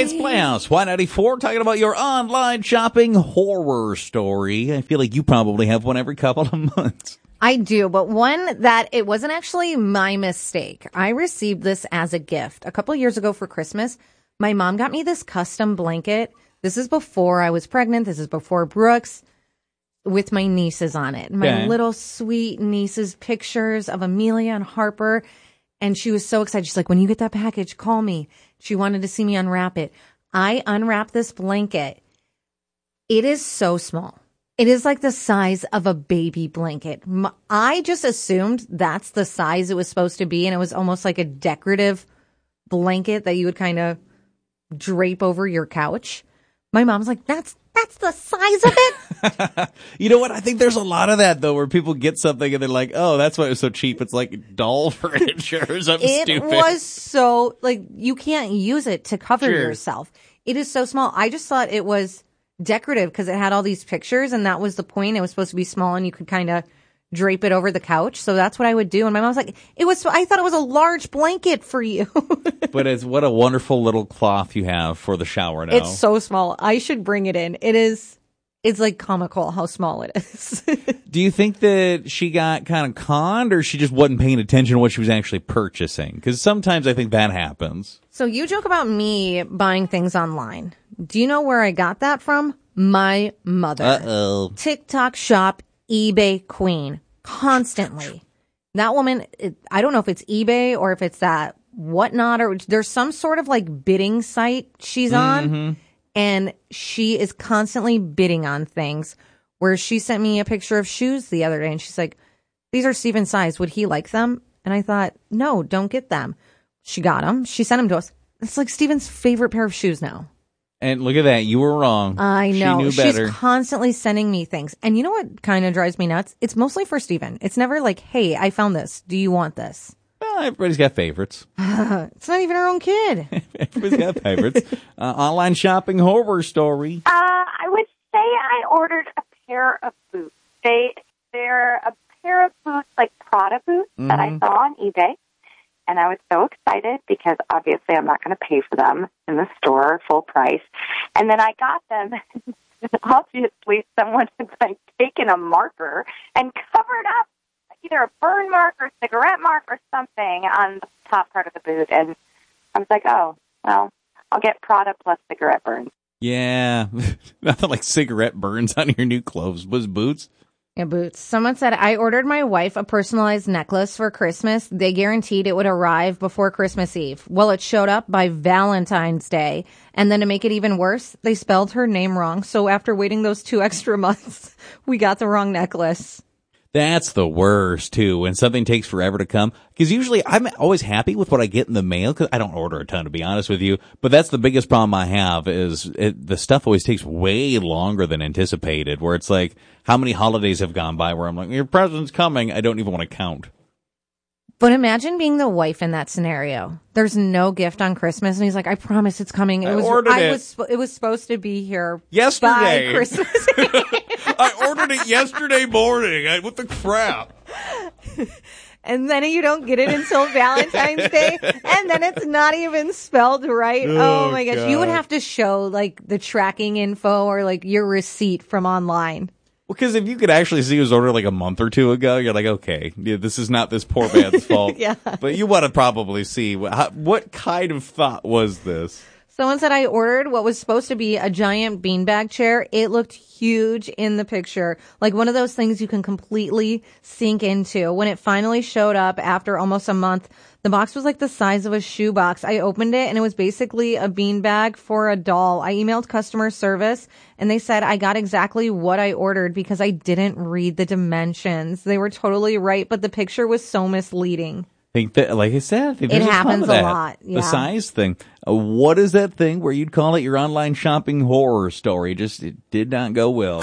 It's Playhouse Y94 talking about your online shopping horror story. I feel like you probably have one every couple of months. I do, but one that it wasn't actually my mistake. I received this as a gift. A couple years ago for Christmas, my mom got me this custom blanket. This is before I was pregnant. This is before Brooks, with my nieces on it. My little sweet nieces' pictures of Amelia and Harper. And she was so excited. She's like, when you get that package, call me. She wanted to see me unwrap it. I unwrapped this blanket. It is so small. It is like the size of a baby blanket. I just assumed that's the size it was supposed to be. And it was almost like a decorative blanket that you would kind of drape over your couch. My mom's like, that's the size of it. You know what? I think there's a lot of that, though, where people get something and they're like, oh, that's why it was so cheap. It's like doll furniture or something stupid. It was so, like, you can't use it to cover yourself. It is so small. I just thought it was decorative because it had all these pictures, and that was the point. It was supposed to be small, and you could kind of drape it over the couch. So that's what I would do. And my mom's like, I thought it was a large blanket for you. But what a wonderful little cloth you have for the shower now. It's so small. I should bring it in. It's like comical how small it is. Do you think that she got kind of conned, or she just wasn't paying attention to what she was actually purchasing? Because sometimes I think that happens. So you joke about me buying things online. Do you know where I got that from? My mother. Uh-oh. TikTok shop, eBay queen. Constantly. That woman, I don't know if it's eBay or if it's that Whatnot, or there's some sort of like bidding site she's on, and she is constantly bidding on things. Where she sent me a picture of shoes the other day, and she's like, these are Steven's size. Would he like them? And I thought, no, don't get them. She got them. She sent them to us. It's like Steven's favorite pair of shoes now. And look at that. You were wrong. I know. She knew better. She's constantly sending me things. And you know what kind of drives me nuts? It's mostly for Steven. It's never like, hey, I found this. Do you want this? Well, everybody's got favorites. It's not even her own kid. Everybody's got favorites. Online shopping horror story. I would say I ordered a pair of boots. They're a pair of boots, like Prada boots, that I saw on eBay. And I was so excited because obviously I'm not going to pay for them in the store full price. And then I got them. Obviously, someone had like taken a marker and covered up either a burn mark or cigarette mark or something on the top part of the boot. And I was like, oh, well, I'll get Prada plus cigarette burns. Yeah. Nothing like cigarette burns on your new clothes. Was boots? Yeah, boots. Someone said, I ordered my wife a personalized necklace for Christmas. They guaranteed it would arrive before Christmas Eve. Well, it showed up by Valentine's Day. And then to make it even worse, they spelled her name wrong. So after waiting those 2 extra months, we got the wrong necklace. That's the worst, too, when something takes forever to come. Because usually I'm always happy with what I get in the mail, because I don't order a ton, to be honest with you. But that's the biggest problem I have is the stuff always takes way longer than anticipated, where it's like, how many holidays have gone by where I'm like, your present's coming, I don't even want to count. But imagine being the wife in that scenario. There's no gift on Christmas, and he's like, I promise it's coming. It was supposed to be here yesterday. By Christmas. I ordered it yesterday morning. What the crap? And then you don't get it until Valentine's Day, and then it's not even spelled right. Oh my gosh. You would have to show like the tracking info or like your receipt from online. Well, because if you could actually see it was ordered like a month or two ago, you're like, okay, yeah, this is not this poor man's fault. Yeah. But you want to probably see what kind of thought was this? Someone said I ordered what was supposed to be a giant beanbag chair. It looked huge in the picture, like one of those things you can completely sink into. When it finally showed up after almost a month, the box was like the size of a shoebox. I opened it and it was basically a beanbag for a doll. I emailed customer service and they said I got exactly what I ordered because I didn't read the dimensions. They were totally right, but the picture was so misleading. Think that, like I said, it happens a lot. Yeah. The size thing. What is that thing where you'd call it your online shopping horror story? It did not go well.